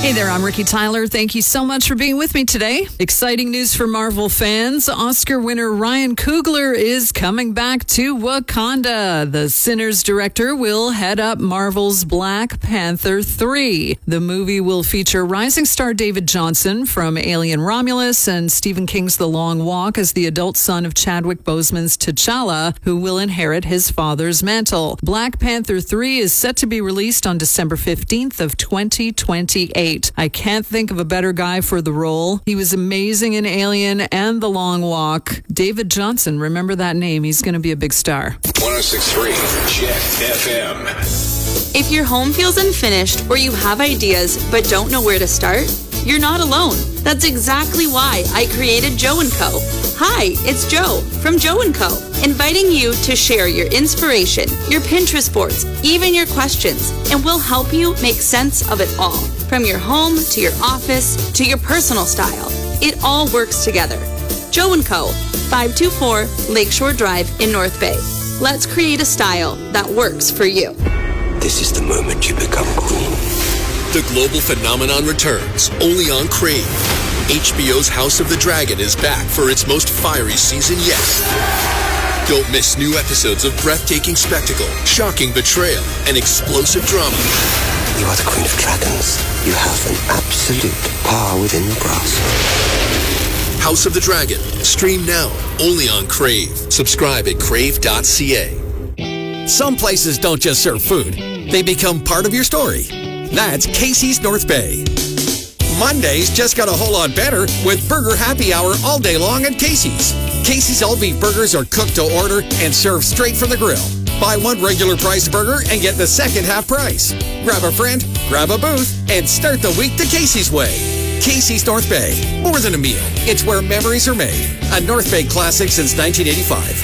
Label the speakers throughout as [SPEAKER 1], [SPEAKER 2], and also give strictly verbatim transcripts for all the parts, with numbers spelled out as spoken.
[SPEAKER 1] Hey there, I'm Ricky Tyler. Thank you so much for being with me today. Exciting news for Marvel fans. Oscar winner Ryan Coogler is coming back to Wakanda. The Sinners director will head up Marvel's Black Panther three. The movie will feature rising star David Johnson from Alien Romulus and Stephen King's The Long Walk as the adult son of Chadwick Boseman's T'Challa, who will inherit his father's mantle. Black Panther three is set to be released on December fifteenth of twenty twenty-eight. I can't think of a better guy for the role. He was amazing in Alien and The Long Walk. David Johnson, remember that name. He's going to be a big star.
[SPEAKER 2] one oh six point three Jet F M.
[SPEAKER 3] If your home feels unfinished or you have ideas but don't know where to start, you're not alone. That's exactly why I created Joe and Co. Hi, it's Joe from Joe and Co. Inviting you to share your inspiration, your Pinterest boards, even your questions, and we'll help you make sense of it all. From your home to your office to your personal style, it all works together. Joe and Co. five two four Lakeshore Drive in North Bay. Let's create a style that works for you.
[SPEAKER 4] This is the moment you become queen.
[SPEAKER 5] The global phenomenon returns, only on Crave. H B O's House of the Dragon is back for its most fiery season yet. Don't miss new episodes of breathtaking spectacle, shocking betrayal, and explosive drama.
[SPEAKER 4] You are the queen of dragons. You have an absolute power within your grasp.
[SPEAKER 5] House of the Dragon. Stream now, only on Crave. Subscribe at crave dot c a.
[SPEAKER 6] Some places don't just serve food. They become part of your story. That's Casey's North Bay. Mondays just got a whole lot better with Burger Happy Hour all day long at Casey's. Casey's all-beef burgers are cooked to order and served straight from the grill. Buy one regular price burger and get the second half price. Grab a friend, grab a booth, and start the week the Casey's way. Casey's North Bay. More than a meal. It's where memories are made. A North Bay classic since nineteen eighty-five.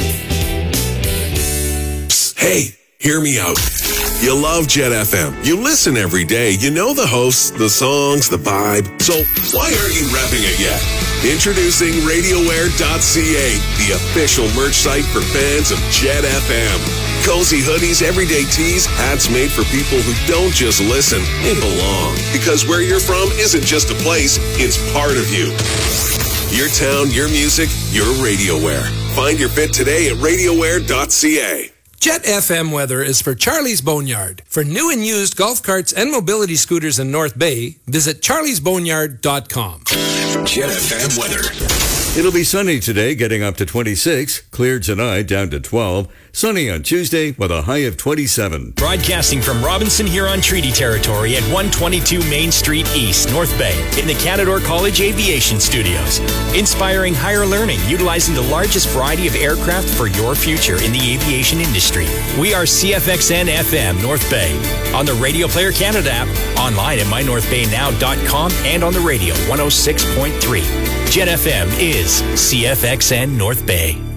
[SPEAKER 7] Hey, hear me out. You love Jet F M. You listen every day. You know the hosts, the songs, the vibe. So why aren't you repping it yet? Introducing RadioWare dot c a, the official merch site for fans of Jet F M. Cozy hoodies, everyday tees, hats made for people who don't just listen, they belong. Because where you're from isn't just a place, it's part of you. Your town, your music, your RadioWare. Find your fit today at RadioWare dot c a.
[SPEAKER 8] Jet F M weather is for Charlie's Boneyard. For new and used golf carts and mobility scooters in North Bay, visit charlies boneyard dot com.
[SPEAKER 2] Jet F M weather.
[SPEAKER 9] It'll be sunny today, getting up to twenty-six. Cleared tonight, down to twelve. Sunny on Tuesday with a high of twenty-seven.
[SPEAKER 10] Broadcasting from Robinson Huron Treaty Territory at one twenty-two Main Street East, North Bay, in the Canadore College Aviation Studios. Inspiring higher learning, utilizing the largest variety of aircraft for your future in the aviation industry. We are C F X N F M North Bay. On the Radio Player Canada app, online at my north bay now dot com, and on the radio one oh six point three. Jet F M is C F X N North Bay.